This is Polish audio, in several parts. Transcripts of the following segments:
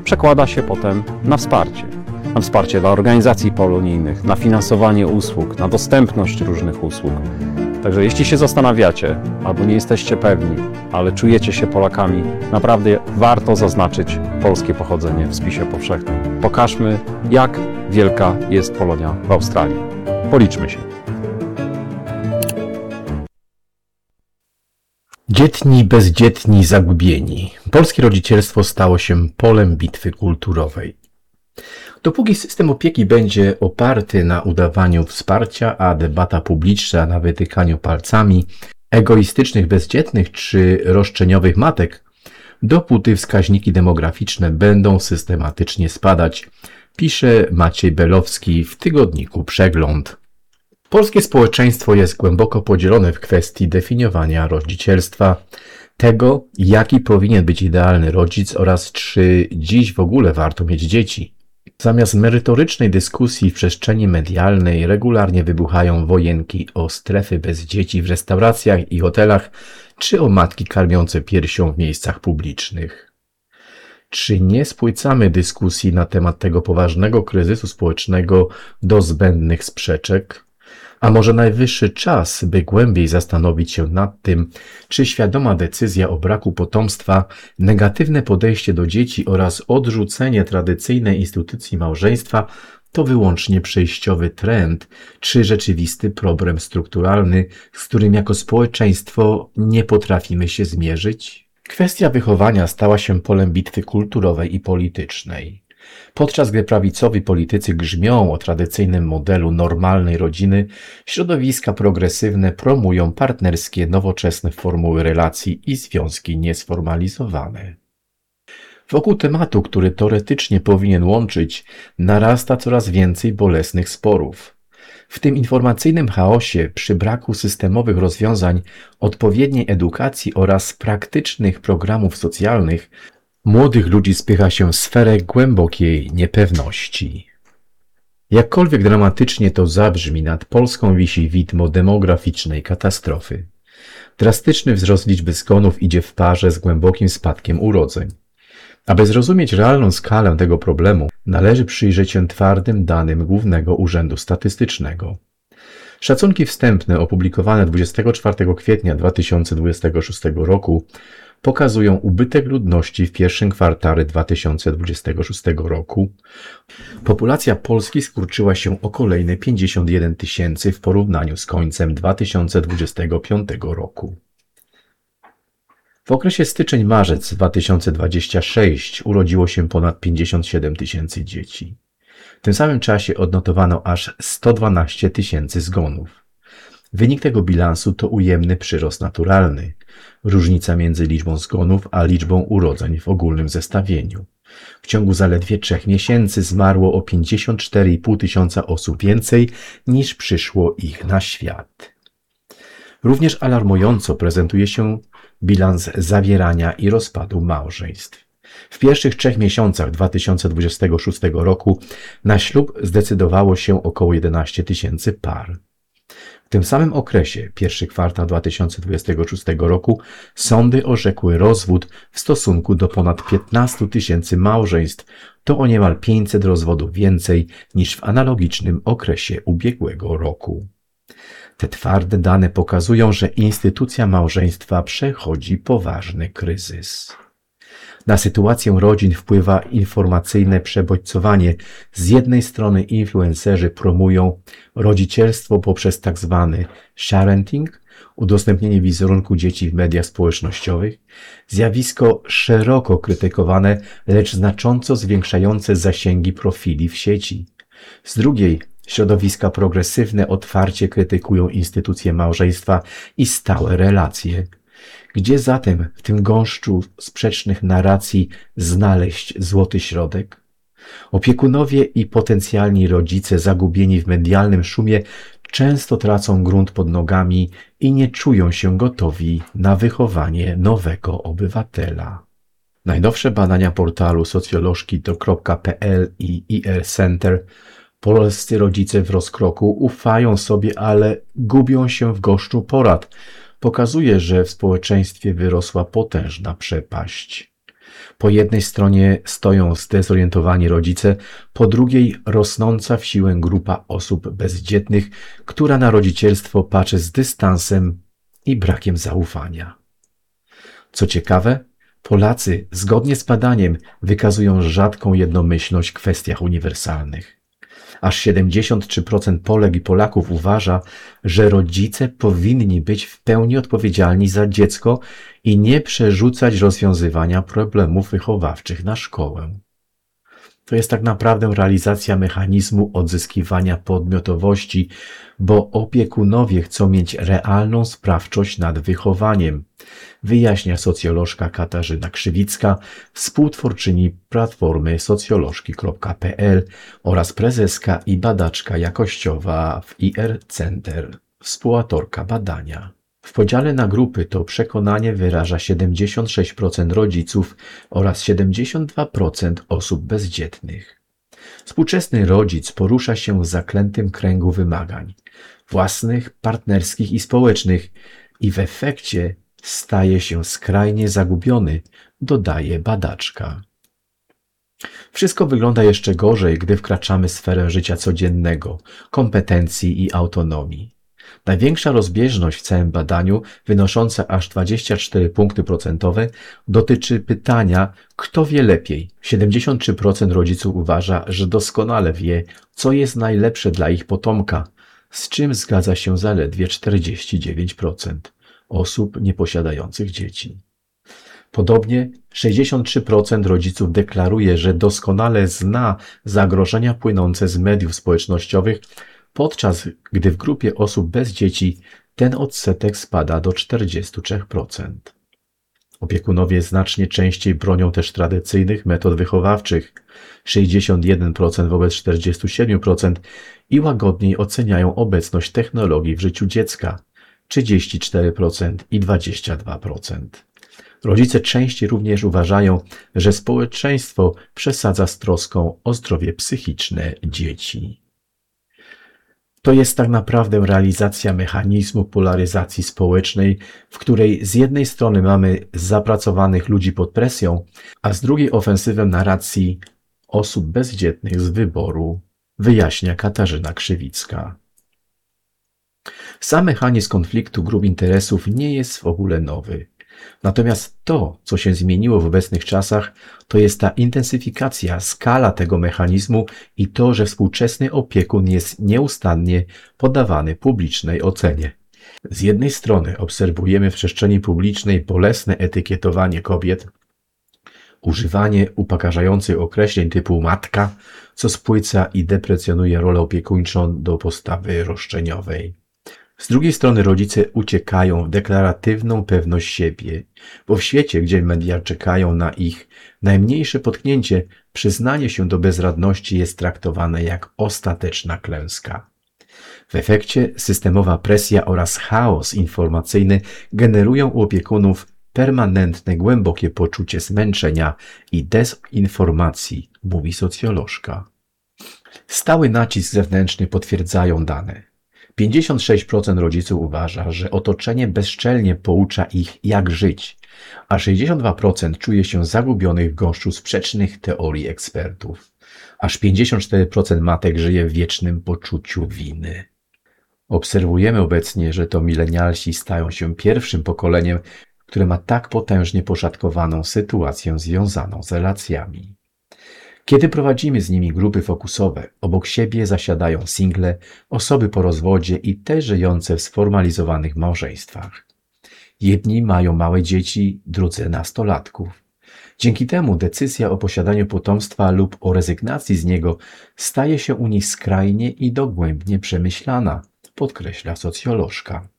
przekłada się potem na wsparcie. Na wsparcie dla organizacji polonijnych, na finansowanie usług, na dostępność różnych usług. Także jeśli się zastanawiacie, albo nie jesteście pewni, ale czujecie się Polakami, naprawdę warto zaznaczyć polskie pochodzenie w spisie powszechnym. Pokażmy, jak wielka jest Polonia w Australii. Policzmy się. Dzietni, bezdzietni, zagubieni. Polskie rodzicielstwo stało się polem bitwy kulturowej. Dopóki system opieki będzie oparty na udawaniu wsparcia, a debata publiczna na wytykaniu palcami egoistycznych, bezdzietnych czy roszczeniowych matek, dopóty wskaźniki demograficzne będą systematycznie spadać, pisze Maciej Belowski w tygodniku Przegląd. Polskie społeczeństwo jest głęboko podzielone w kwestii definiowania rodzicielstwa, tego, jaki powinien być idealny rodzic oraz czy dziś w ogóle warto mieć dzieci. Zamiast merytorycznej dyskusji w przestrzeni medialnej regularnie wybuchają wojenki o strefy bez dzieci w restauracjach i hotelach, czy o matki karmiące piersią w miejscach publicznych. Czy nie spłycamy dyskusji na temat tego poważnego kryzysu społecznego do zbędnych sprzeczek? A może najwyższy czas, by głębiej zastanowić się nad tym, czy świadoma decyzja o braku potomstwa, negatywne podejście do dzieci oraz odrzucenie tradycyjnej instytucji małżeństwa to wyłącznie przejściowy trend, czy rzeczywisty problem strukturalny, z którym jako społeczeństwo nie potrafimy się zmierzyć? Kwestia wychowania stała się polem bitwy kulturowej i politycznej. Podczas gdy prawicowi politycy grzmią o tradycyjnym modelu normalnej rodziny, środowiska progresywne promują partnerskie, nowoczesne formuły relacji i związki niesformalizowane. Wokół tematu, który teoretycznie powinien łączyć, narasta coraz więcej bolesnych sporów. W tym informacyjnym chaosie, przy braku systemowych rozwiązań, odpowiedniej edukacji oraz praktycznych programów socjalnych, młodych ludzi spycha się w sferę głębokiej niepewności. Jakkolwiek dramatycznie to zabrzmi, nad Polską wisi widmo demograficznej katastrofy. Drastyczny wzrost liczby zgonów idzie w parze z głębokim spadkiem urodzeń. Aby zrozumieć realną skalę tego problemu, należy przyjrzeć się twardym danym Głównego Urzędu Statystycznego. Szacunki wstępne opublikowane 24 kwietnia 2026 roku pokazują ubytek ludności w pierwszym kwartale 2026 roku. Populacja Polski skurczyła się o kolejne 51 000 w porównaniu z końcem 2025 roku. W okresie styczeń-marzec 2026 urodziło się ponad 57 000 dzieci. W tym samym czasie odnotowano aż 112 000 zgonów. Wynik tego bilansu to ujemny przyrost naturalny, różnica między liczbą zgonów a liczbą urodzeń w ogólnym zestawieniu. W ciągu zaledwie 3 miesięcy zmarło o 54,5 tysiąca osób więcej niż przyszło ich na świat. Również alarmująco prezentuje się bilans zawierania i rozpadu małżeństw. W pierwszych 3 miesiącach 2026 roku na ślub zdecydowało się około 11 000 par. W tym samym okresie, pierwszy kwartał 2026 roku, sądy orzekły rozwód w stosunku do ponad 15 000 małżeństw. To o niemal 500 rozwodów więcej niż w analogicznym okresie ubiegłego roku. Te twarde dane pokazują, że instytucja małżeństwa przechodzi poważny kryzys. Na sytuację rodzin wpływa informacyjne przebodźcowanie. Z jednej strony influencerzy promują rodzicielstwo poprzez tzw. sharenting, udostępnienie wizerunku dzieci w mediach społecznościowych, zjawisko szeroko krytykowane, lecz znacząco zwiększające zasięgi profili w sieci. Z drugiej środowiska progresywne otwarcie krytykują instytucje małżeństwa i stałe relacje. Gdzie zatem w tym gąszczu sprzecznych narracji znaleźć złoty środek? Opiekunowie i potencjalni rodzice zagubieni w medialnym szumie często tracą grunt pod nogami i nie czują się gotowi na wychowanie nowego obywatela. Najnowsze badania portalu socjolożki.pl i IR Center Polscy rodzice w rozkroku ufają sobie, ale gubią się w gąszczu porad. Pokazuje, że w społeczeństwie wyrosła potężna przepaść. Po jednej stronie stoją zdezorientowani rodzice, po drugiej rosnąca w siłę grupa osób bezdzietnych, która na rodzicielstwo patrzy z dystansem i brakiem zaufania. Co ciekawe, Polacy, zgodnie z badaniem, wykazują rzadką jednomyślność w kwestiach uniwersalnych. Aż 73% Polek i Polaków uważa, że rodzice powinni być w pełni odpowiedzialni za dziecko i nie przerzucać rozwiązywania problemów wychowawczych na szkołę. To jest tak naprawdę realizacja mechanizmu odzyskiwania podmiotowości, bo opiekunowie chcą mieć realną sprawczość nad wychowaniem, wyjaśnia socjolożka Katarzyna Krzywicka, współtwórczyni platformy socjolożki.pl oraz prezeska i badaczka jakościowa w IR Center, współautorka badania. W podziale na grupy to przekonanie wyraża 76% rodziców oraz 72% osób bezdzietnych. Współczesny rodzic porusza się w zaklętym kręgu wymagań własnych, partnerskich i społecznych i w efekcie staje się skrajnie zagubiony, dodaje badaczka. Wszystko wygląda jeszcze gorzej, gdy wkraczamy w sferę życia codziennego, kompetencji i autonomii. Największa rozbieżność w całym badaniu, wynosząca aż 24 punkty procentowe, dotyczy pytania, kto wie lepiej. 73% rodziców uważa, że doskonale wie, co jest najlepsze dla ich potomka, z czym zgadza się zaledwie 49% osób nieposiadających dzieci. Podobnie 63% rodziców deklaruje, że doskonale zna zagrożenia płynące z mediów społecznościowych, podczas gdy w grupie osób bez dzieci ten odsetek spada do 43%. Opiekunowie znacznie częściej bronią też tradycyjnych metod wychowawczych, 61% wobec 47%, i łagodniej oceniają obecność technologii w życiu dziecka, 34% i 22%. Rodzice częściej również uważają, że społeczeństwo przesadza z troską o zdrowie psychiczne dzieci. To jest tak naprawdę realizacja mechanizmu polaryzacji społecznej, w której z jednej strony mamy zapracowanych ludzi pod presją, a z drugiej ofensywę narracji osób bezdzietnych z wyboru, wyjaśnia Katarzyna Krzywicka. Sam mechanizm konfliktu grup interesów nie jest w ogóle nowy. Natomiast to, co się zmieniło w obecnych czasach, to jest ta intensyfikacja, skala tego mechanizmu i to, że współczesny opiekun jest nieustannie poddawany publicznej ocenie. Z jednej strony obserwujemy w przestrzeni publicznej bolesne etykietowanie kobiet, używanie upokarzających określeń typu matka, co spłyca i deprecjonuje rolę opiekuńczą do postawy roszczeniowej. Z drugiej strony rodzice uciekają w deklaratywną pewność siebie, bo w świecie, gdzie media czekają na ich najmniejsze potknięcie, przyznanie się do bezradności jest traktowane jak ostateczna klęska. W efekcie systemowa presja oraz chaos informacyjny generują u opiekunów permanentne, głębokie poczucie zmęczenia i dezinformacji, mówi socjolożka. Stały nacisk zewnętrzny potwierdzają dane. 56% rodziców uważa, że otoczenie bezczelnie poucza ich, jak żyć, a 62% czuje się zagubionych w gąszczu sprzecznych teorii ekspertów. Aż 54% matek żyje w wiecznym poczuciu winy. Obserwujemy obecnie, że to milenialsi stają się pierwszym pokoleniem, które ma tak potężnie poszatkowaną sytuację związaną z relacjami. Kiedy prowadzimy z nimi grupy fokusowe, obok siebie zasiadają single, osoby po rozwodzie i te żyjące w sformalizowanych małżeństwach. Jedni mają małe dzieci, drudzy nastolatków. Dzięki temu decyzja o posiadaniu potomstwa lub o rezygnacji z niego staje się u nich skrajnie i dogłębnie przemyślana, podkreśla socjolożka.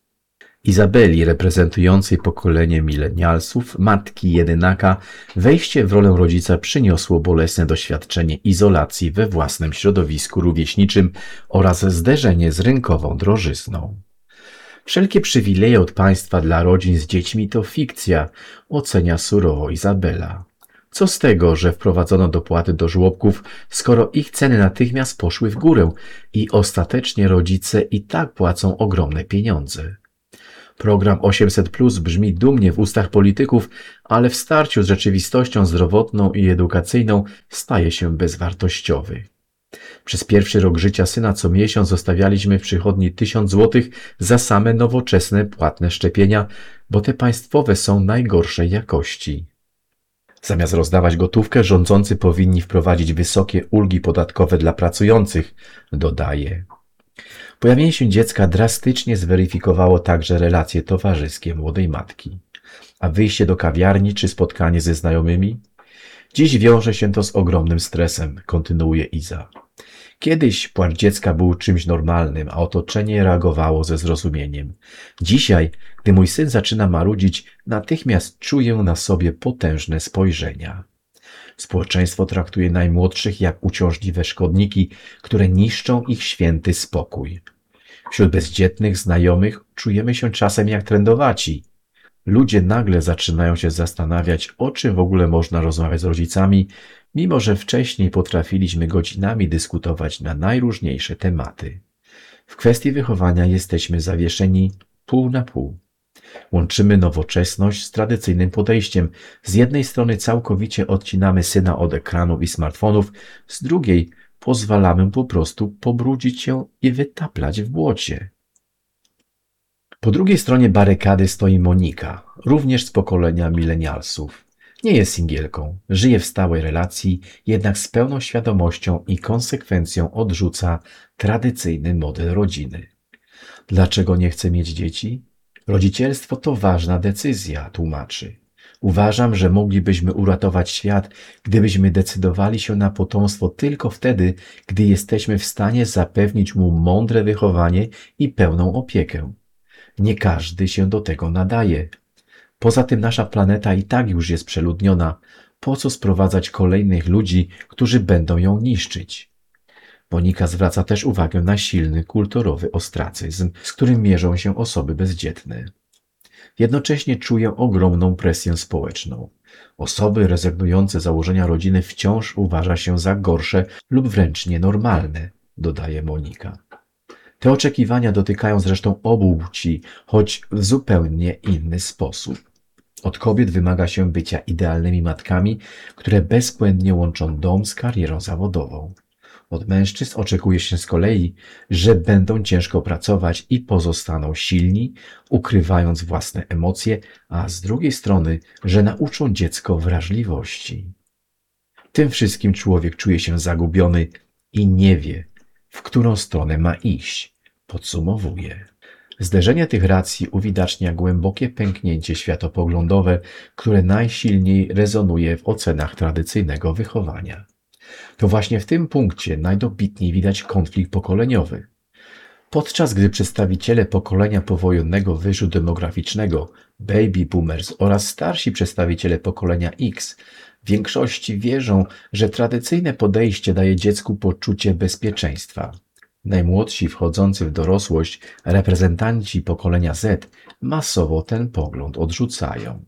Izabeli, reprezentującej pokolenie milenialsów, matki jedynaka, wejście w rolę rodzica przyniosło bolesne doświadczenie izolacji we własnym środowisku rówieśniczym oraz zderzenie z rynkową drożyzną. Wszelkie przywileje od państwa dla rodzin z dziećmi to fikcja, ocenia surowo Izabela. Co z tego, że wprowadzono dopłaty do żłobków, skoro ich ceny natychmiast poszły w górę i ostatecznie rodzice i tak płacą ogromne pieniądze. Program 800+ brzmi dumnie w ustach polityków, ale w starciu z rzeczywistością zdrowotną i edukacyjną staje się bezwartościowy. Przez pierwszy rok życia syna co miesiąc zostawialiśmy w przychodni 1000 zł za same nowoczesne, płatne szczepienia, bo te państwowe są najgorszej jakości. Zamiast rozdawać gotówkę, rządzący powinni wprowadzić wysokie ulgi podatkowe dla pracujących, dodaje. Pojawienie się dziecka drastycznie zweryfikowało także relacje towarzyskie młodej matki. A wyjście do kawiarni czy spotkanie ze znajomymi? Dziś wiąże się to z ogromnym stresem, kontynuuje Iza. Kiedyś płacz dziecka był czymś normalnym, a otoczenie reagowało ze zrozumieniem. Dzisiaj, gdy mój syn zaczyna marudzić, natychmiast czuję na sobie potężne spojrzenia. Społeczeństwo traktuje najmłodszych jak uciążliwe szkodniki, które niszczą ich święty spokój. Wśród bezdzietnych znajomych czujemy się czasem jak trędowaci. Ludzie nagle zaczynają się zastanawiać, o czym w ogóle można rozmawiać z rodzicami, mimo że wcześniej potrafiliśmy godzinami dyskutować na najróżniejsze tematy. W kwestii wychowania jesteśmy zawieszeni pół na pół. Łączymy nowoczesność z tradycyjnym podejściem. Z jednej strony całkowicie odcinamy syna od ekranów i smartfonów, z drugiej pozwalamy mu po prostu pobrudzić się i wytaplać w błocie. Po drugiej stronie barykady stoi Monika, również z pokolenia milenialsów. Nie jest singielką, żyje w stałej relacji, jednak z pełną świadomością i konsekwencją odrzuca tradycyjny model rodziny. Dlaczego nie chce mieć dzieci? Rodzicielstwo to ważna decyzja, tłumaczy. Uważam, że moglibyśmy uratować świat, gdybyśmy decydowali się na potomstwo tylko wtedy, gdy jesteśmy w stanie zapewnić mu mądre wychowanie i pełną opiekę. Nie każdy się do tego nadaje. Poza tym nasza planeta i tak już jest przeludniona. Po co sprowadzać kolejnych ludzi, którzy będą ją niszczyć? Monika zwraca też uwagę na silny kulturowy ostracyzm, z którym mierzą się osoby bezdzietne. Jednocześnie czuję ogromną presję społeczną. Osoby rezygnujące z założenia rodziny wciąż uważa się za gorsze lub wręcz nienormalne, dodaje Monika. Te oczekiwania dotykają zresztą obu płci, choć w zupełnie inny sposób. Od kobiet wymaga się bycia idealnymi matkami, które bezbłędnie łączą dom z karierą zawodową. Od mężczyzn oczekuje się z kolei, że będą ciężko pracować i pozostaną silni, ukrywając własne emocje, a z drugiej strony, że nauczą dziecko wrażliwości. Tym wszystkim człowiek czuje się zagubiony i nie wie, w którą stronę ma iść, podsumowuje. Zderzenie tych racji uwidacznia głębokie pęknięcie światopoglądowe, które najsilniej rezonuje w ocenach tradycyjnego wychowania. To właśnie w tym punkcie najdobitniej widać konflikt pokoleniowy. Podczas gdy przedstawiciele pokolenia powojennego wyżu demograficznego, baby boomers oraz starsi przedstawiciele pokolenia X w większości wierzą, że tradycyjne podejście daje dziecku poczucie bezpieczeństwa. Najmłodsi wchodzący w dorosłość, reprezentanci pokolenia Z, masowo ten pogląd odrzucają.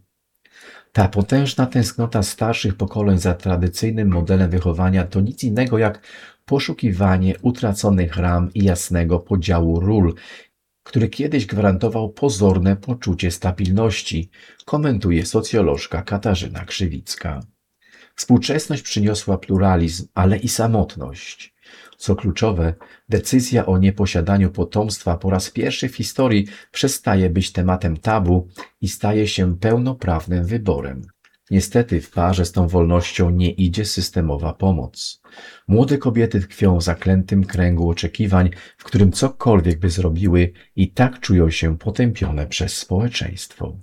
Ta potężna tęsknota starszych pokoleń za tradycyjnym modelem wychowania to nic innego jak poszukiwanie utraconych ram i jasnego podziału ról, który kiedyś gwarantował pozorne poczucie stabilności, komentuje socjolożka Katarzyna Krzywicka. Współczesność przyniosła pluralizm, ale i samotność. Co kluczowe, decyzja o nieposiadaniu potomstwa po raz pierwszy w historii przestaje być tematem tabu i staje się pełnoprawnym wyborem. Niestety w parze z tą wolnością nie idzie systemowa pomoc. Młode kobiety tkwią w zaklętym kręgu oczekiwań, w którym cokolwiek by zrobiły i tak czują się potępione przez społeczeństwo.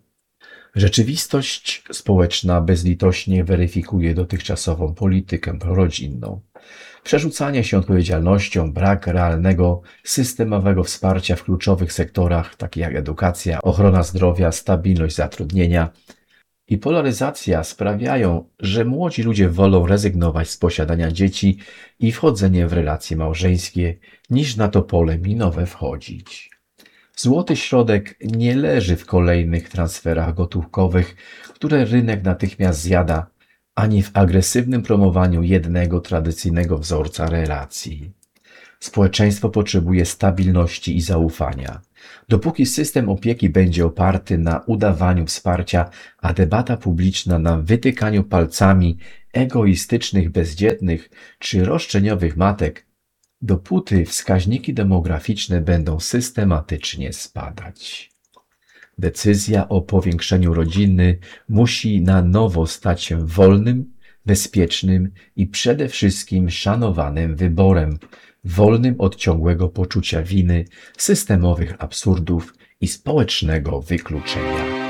Rzeczywistość społeczna bezlitośnie weryfikuje dotychczasową politykę prorodzinną. Przerzucanie się odpowiedzialnością, brak realnego, systemowego wsparcia w kluczowych sektorach, takich jak edukacja, ochrona zdrowia, stabilność zatrudnienia i polaryzacja sprawiają, że młodzi ludzie wolą rezygnować z posiadania dzieci i wchodzenia w relacje małżeńskie, niż na to pole minowe wchodzić. Złoty środek nie leży w kolejnych transferach gotówkowych, które rynek natychmiast zjada, ani w agresywnym promowaniu jednego tradycyjnego wzorca relacji. Społeczeństwo potrzebuje stabilności i zaufania. Dopóki system opieki będzie oparty na udawaniu wsparcia, a debata publiczna na wytykaniu palcami egoistycznych bezdzietnych czy roszczeniowych matek, dopóty wskaźniki demograficzne będą systematycznie spadać. Decyzja o powiększeniu rodziny musi na nowo stać się wolnym, bezpiecznym i przede wszystkim szanowanym wyborem, wolnym od ciągłego poczucia winy, systemowych absurdów i społecznego wykluczenia.